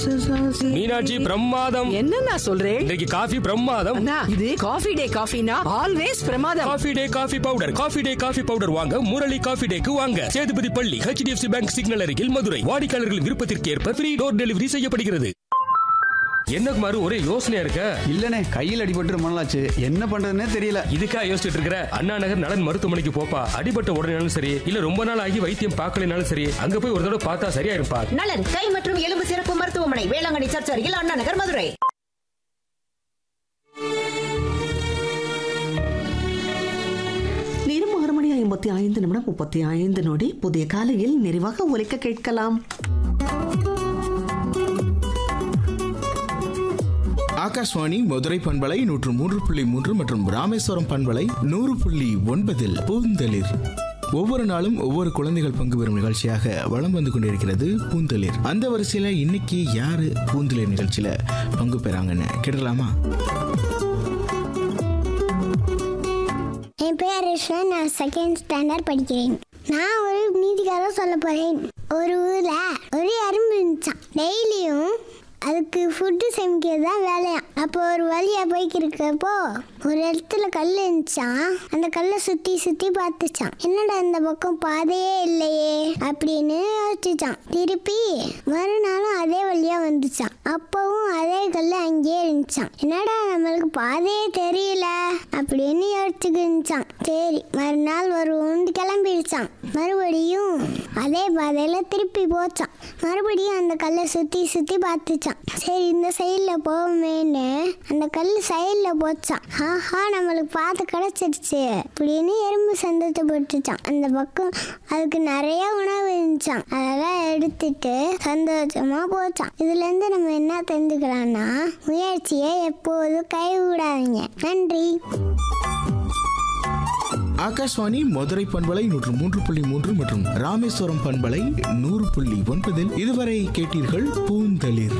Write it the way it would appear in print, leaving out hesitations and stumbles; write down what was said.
மீனாட்சி பிரமாதம். என்னன்னா சொல்றேன்? இன்னைக்கு காஃபி பிரமாதம். அண்ணா, இது காஃபி டே காஃபினா ஆல்வேஸ் பிரமாதம். Coffee day coffee powder. Coffee day coffee powder வாங்க முரளி காஃபி டேக்கு வாங்க. சேதுபதி பள்ளி, HDFC பேங்க் சிக்னல் அருகில், மதுரை. வாடிக்கையாளர்களின் விருப்பத்திற்கு ஏற்ப ஃப்ரீ டோர் டெலிவரி செய்யப்படுகிறது. என்ன குமாரு, ஒரே யோசனையா இருக்க? இல்லனே, கையில் அடிபட்டு ரொம்ப நாளாச்சு, என்ன பண்றதுன்னே தெரியல. இதுக்கா யோசிச்சுட்டு இருக்கிற? அண்ணா நகர் நலன் மருத்துவமனைக்கு போப்பா. அடிபட்ட உடனேனாலும் சரி, இல்ல ரொம்ப நாள் ஆகி வைத்தியம் பார்க்கலனாலும் சரி, அங்க போய் ஒரு தடவை பார்த்தா சரியா இருப்பா. நலன் கை மற்றும் எலும்பு சிறப்பு மருத்துவமனை, வேளாங்கண்ணி சர்ச் அருகில், அண்ணா நகர், மதுரை. நேரம் 6:55:35 புதிய காலையில் நிறைவாக ஒலிக்க கேட்கலாம். ஆகாஷ்வாணி மதுரை பண்பலை 103.3 மற்றும் ராமேஸ்வரம் பண்பலை 100.9 பூந்தளிர். ஒவ்வொரு நாளும் ஒவ்வொரு குழந்தைகள் பங்கு பெறும் நிகழ்ச்சியாக வலம் வந்து கொண்டிருக்கிறது பூந்தளிர். அந்த வரிசையில இன்னைக்கு யாரு பூந்தளிர் நிகழ்ச்சியில பங்கு பெறாங்கன்னு கேட்கலாமா? என் பேர் ரிஷ்வன், நான் செகண்ட் ஸ்டாண்டர்ட் படிக்கிறேன். நான் ஒரு நீதி கதை சொல்ல போறேன். ஒரு ஊர்ல ஒரு எறும்பு இருந்துச்சான். டெய்லியும் அதுக்கு ஃபுட்டு சமைக்கிறது தான் வேலையாம். அப்போ ஒரு வழியா போய்க்கிருக்கப்போ ஒரு இடத்துல கல் இருந்துச்சான். அந்த கல்லை சுத்தி சுத்தி பார்த்துச்சான். என்னடா இந்த பக்கம் பாதையே இல்லையே அப்படின்னு யோசிச்சான். திருப்பி மறுநாளும் அதே வழியா வந்துச்சான். அப்பவும் அதே கல் அங்கேயே இருந்துச்சான். என்னடா நம்மளுக்கு பாதையே தெரியல அப்படின்னு யோசிச்சுக்கிச்சான். சரி, மறுநாள் வருவோம்னு கிளம்பிடுச்சான். மறுபடியும் அதே பாதையில திருப்பி போச்சான். மறுபடியும் அந்த கல்லை சுத்தி சுத்தி பார்த்துச்சான். சரி, இந்த சைடில் போவோமேன்னு அந்த கல் சைடில் போச்சான். ஆஹா, நம்மளுக்கு பார்த்து கிடைச்சிருச்சு அப்படின்னு எறும்பு சந்தோஷப்பட்டுச்சான். அந்த பக்கம் அதுக்கு நிறைய உணவு இருந்துச்சான். அதெல்லாம் எடுத்துட்டு சந்தோஷமா போச்சான். இதுல இருந்து நம்ம என்ன தெரிஞ்சுக்கலாம்னா, முயற்சியை எப்போதும் கைவிடாதீங்க. நன்றி. ஆகாஷ்வாணி மதுரை பண்பலை 103.3 மற்றும் ராமேஸ்வரம் பண்பலை 100.9 இதுவரை கேட்டீர்கள் பூந்தளிர்.